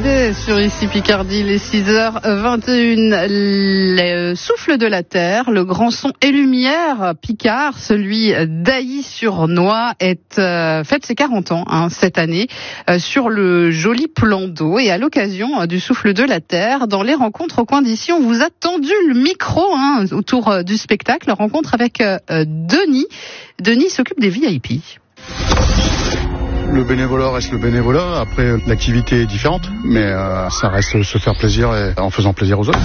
Hallyday sur ici Picardie, les 6h21. Le souffle de la terre, le grand son et lumière Picard, celui d'Ailly-sur-Noye, fête ses 40 ans cette année sur le joli plan d'eau. Et à l'occasion du souffle de la terre, dans les rencontres au coin d'ici, on vous a tendu le micro autour du spectacle. Rencontre avec Denis. Denis s'occupe des VIP. Le bénévolat reste le bénévolat. Après, l'activité est différente, mais ça reste se faire plaisir en faisant plaisir aux autres.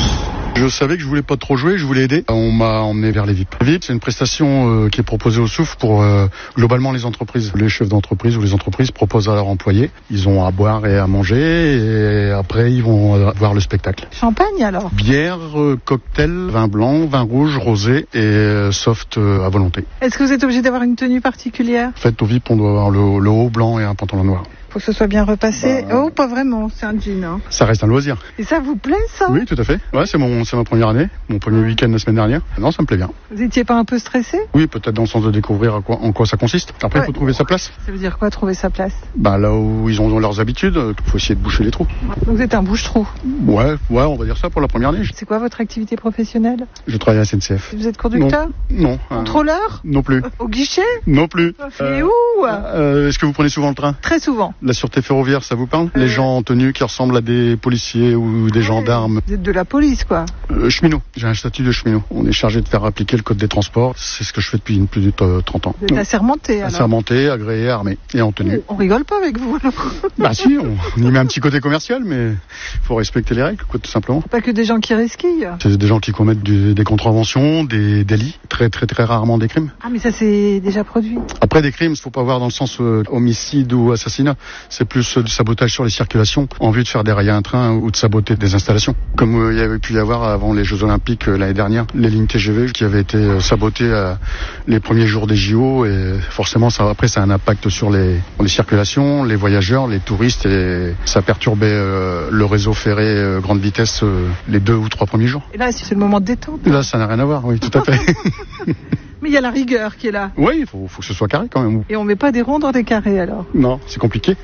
Je savais que je voulais pas trop jouer, je voulais aider. On m'a emmené vers les VIP. VIP, c'est une prestation qui est proposée au Souffle pour globalement les entreprises. Les chefs d'entreprise ou les entreprises proposent à leurs employés. Ils ont à boire et à manger et après ils vont voir le spectacle. Champagne alors? Bière, cocktail, vin blanc, vin rouge, rosé et soft à volonté. Est-ce que vous êtes obligé d'avoir une tenue particulière? En fait, au VIP, on doit avoir le haut blanc et un pantalon noir. Faut que ce soit bien repassé. Oh, pas vraiment, c'est un jean. Ça reste un loisir. Et ça vous plaît, ça? Oui, tout à fait. Ouais, c'est ma première année, mon premier week-end la semaine dernière. Non, ça me plaît bien. Vous étiez pas un peu stressé? Oui, peut-être dans le sens de découvrir en quoi ça consiste. Après, il faut trouver sa place. Ça veut dire quoi, trouver sa place? Là où ils ont leurs habitudes, il faut essayer de boucher les trous. Donc vous êtes un bouche-trou? Ouais, on va dire ça pour la première année. C'est quoi votre activité professionnelle? Je travaille à la SNCF. Vous êtes conducteur? Non. Contrôleur? Non plus. Au guichet? Non plus. Et où? Est-ce que vous prenez souvent le train? Très souvent. La sûreté ferroviaire, ça vous parle? Les gens en tenue qui ressemblent à des policiers ou des gendarmes. Vous êtes de la police, quoi? Cheminot. J'ai un statut de cheminot. On est chargé de faire appliquer le code des transports. C'est ce que je fais depuis plus de 30 ans. Vous êtes assermenté, alors? Assermenté, agréé, armé et en tenue. On rigole pas avec vous, alors? Si, on y met un petit côté commercial, mais il faut respecter les règles, quoi, tout simplement. Pas que des gens qui risquillent. C'est des gens qui commettent des contraventions, des délits, très très très rarement des crimes. Ah, mais ça c'est déjà produit. Après, des crimes, il faut pas voir dans le sens homicide ou assassinat. C'est plus du sabotage sur les circulations en vue de faire dérailler un train ou de saboter des installations. Comme il y avait pu y avoir avant les Jeux Olympiques l'année dernière, les lignes TGV qui avaient été sabotées les premiers jours des JO et forcément ça a un impact sur les circulations, les voyageurs, les touristes et ça perturbait le réseau ferré grande vitesse les 2 ou 3 premiers jours. Et là c'est le moment de détente. Là ça n'a rien à voir, oui, tout à fait. Mais il y a la rigueur qui est là. Oui, il faut que ce soit carré quand même. Et on met pas des ronds dans des carrés alors? Non, c'est compliqué.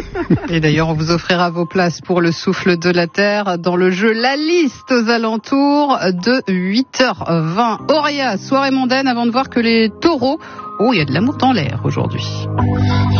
Et d'ailleurs, on vous offrira vos places pour le souffle de la terre dans le jeu La Liste aux alentours de 8h20. Auréa, soirée mondaine avant de voir que les taureaux, il y a de l'amour dans l'air aujourd'hui.